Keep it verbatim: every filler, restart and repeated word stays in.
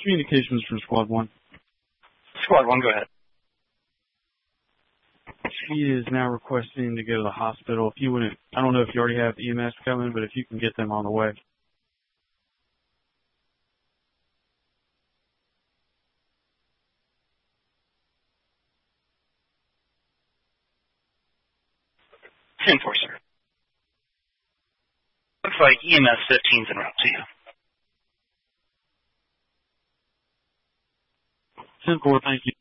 Communications from Squad one. Squad one, go ahead. She is now requesting to go to the hospital. If you wouldn't, I don't know if you already have E M S coming, but if you can get them on the way. ten four, sir. Looks like E M S fifteen's en route to you. ten four, thank you.